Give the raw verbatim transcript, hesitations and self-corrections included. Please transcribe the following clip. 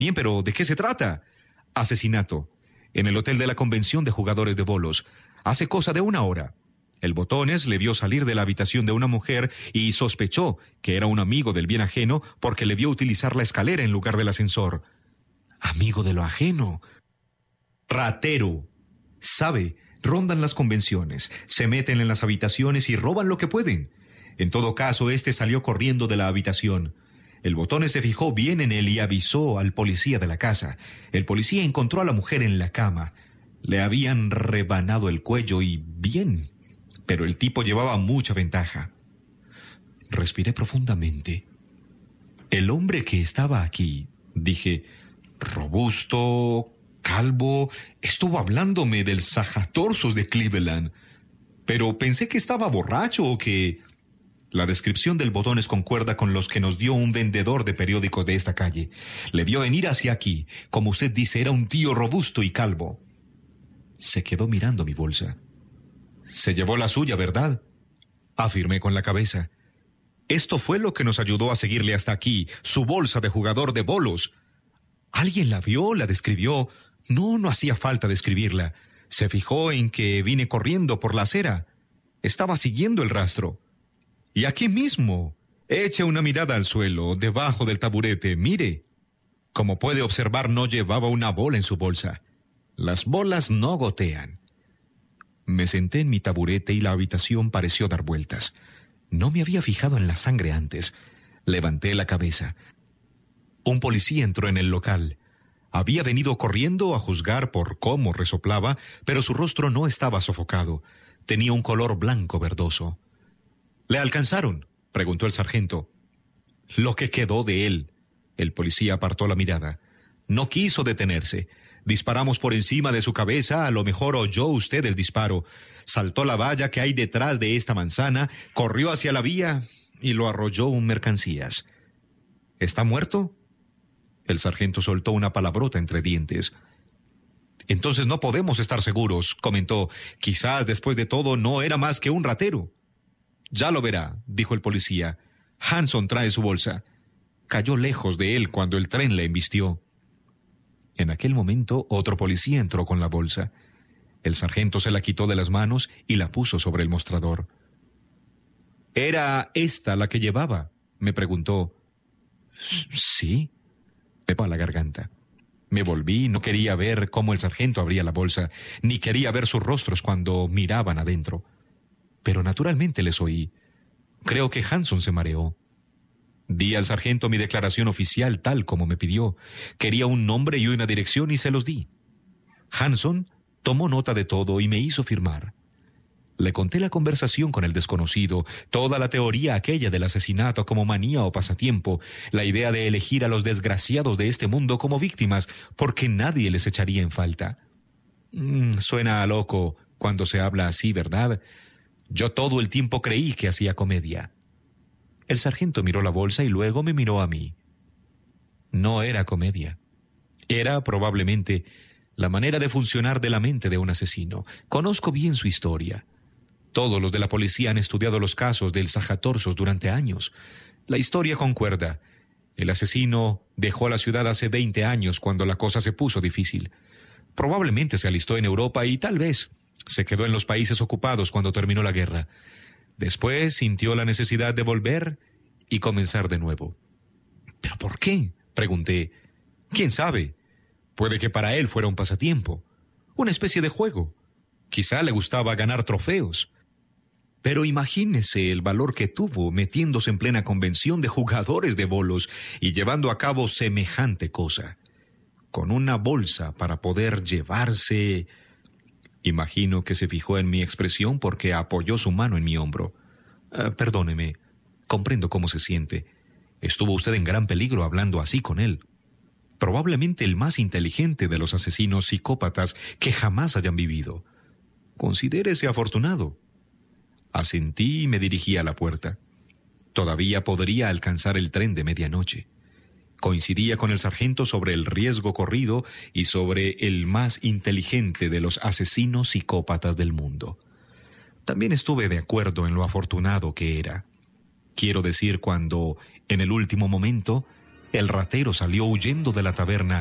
Bien, pero ¿de qué se trata? Asesinato. En el hotel de la convención de jugadores de bolos. Hace cosa de una hora. El Botones le vio salir de la habitación de una mujer y sospechó que era un amigo del bien ajeno porque le vio utilizar la escalera en lugar del ascensor. Amigo de lo ajeno. Ratero. Sabe, rondan las convenciones, se meten en las habitaciones y roban lo que pueden. En todo caso, este salió corriendo de la habitación. El Botones se fijó bien en él y avisó al policía de la casa. El policía encontró a la mujer en la cama. Le habían rebanado el cuello y bien, pero el tipo llevaba mucha ventaja. Respiré profundamente. El hombre que estaba aquí, dije, robusto, calvo, estuvo hablándome del sajatorsos de Cleveland, pero pensé que estaba borracho o que... La descripción del Botones concuerda con los que nos dio un vendedor de periódicos de esta calle. Le vio venir hacia aquí. Como usted dice, era un tío robusto y calvo. Se quedó mirando mi bolsa. Se llevó la suya, ¿verdad? Afirmé con la cabeza. Esto fue lo que nos ayudó a seguirle hasta aquí, su bolsa de jugador de bolos. ¿Alguien la vio? ¿La describió? No, no hacía falta describirla. Se fijó en que vine corriendo por la acera. Estaba siguiendo el rastro. Y aquí mismo, eche una mirada al suelo, debajo del taburete, mire. Como puede observar, no llevaba una bola en su bolsa. Las bolas no gotean. Me senté en mi taburete y la habitación pareció dar vueltas. No me había fijado en la sangre antes. Levanté la cabeza. Un policía entró en el local. Había venido corriendo a juzgar por cómo resoplaba, pero su rostro no estaba sofocado. Tenía un color blanco verdoso. ¿Le alcanzaron?, preguntó el sargento. Lo que quedó de él. El policía apartó la mirada. No quiso detenerse. Disparamos por encima de su cabeza, a lo mejor oyó usted el disparo. Saltó la valla que hay detrás de esta manzana, corrió hacia la vía y lo arrolló un mercancías. ¿Está muerto? El sargento soltó una palabrota entre dientes. Entonces no podemos estar seguros, comentó. Quizás después de todo no era más que un ratero. Ya lo verá, dijo el policía. Hanson trae su bolsa. Cayó lejos de él cuando el tren le embistió. En aquel momento, otro policía entró con la bolsa. El sargento se la quitó de las manos y la puso sobre el mostrador. ¿Era esta la que llevaba?, me preguntó. Sí, me pa la garganta. Me volví, no quería ver cómo el sargento abría la bolsa, ni quería ver sus rostros cuando miraban adentro. Pero naturalmente les oí. Creo que Hanson se mareó. Di al sargento mi declaración oficial tal como me pidió. Quería un nombre y una dirección y se los di. Hanson tomó nota de todo y me hizo firmar. Le conté la conversación con el desconocido, toda la teoría aquella del asesinato como manía o pasatiempo, la idea de elegir a los desgraciados de este mundo como víctimas, porque nadie les echaría en falta. Mm, suena a loco cuando se habla así, ¿verdad? Yo todo el tiempo creí que hacía comedia. El sargento miró la bolsa y luego me miró a mí. No era comedia. Era, probablemente, la manera de funcionar de la mente de un asesino. Conozco bien su historia. Todos los de la policía han estudiado los casos del sajatorsos durante años. La historia concuerda. El asesino dejó la ciudad hace veinte años cuando la cosa se puso difícil. Probablemente se alistó en Europa y tal vez se quedó en los países ocupados cuando terminó la guerra. Después sintió la necesidad de volver y comenzar de nuevo. ¿Pero por qué?, pregunté. ¿Quién sabe? Puede que para él fuera un pasatiempo, una especie de juego. Quizá le gustaba ganar trofeos. Pero imagínese el valor que tuvo metiéndose en plena convención de jugadores de bolos y llevando a cabo semejante cosa. Con una bolsa para poder llevarse... Imagino que se fijó en mi expresión porque apoyó su mano en mi hombro. Uh, perdóneme, comprendo cómo se siente. Estuvo usted en gran peligro hablando así con él. Probablemente el más inteligente de los asesinos psicópatas que jamás hayan vivido. Considérese afortunado. Asentí y me dirigí a la puerta. Todavía podría alcanzar el tren de medianoche. Coincidía con el sargento sobre el riesgo corrido y sobre el más inteligente de los asesinos psicópatas del mundo. También estuve de acuerdo en lo afortunado que era. Quiero decir, cuando, en el último momento, El ratero salió huyendo de la taberna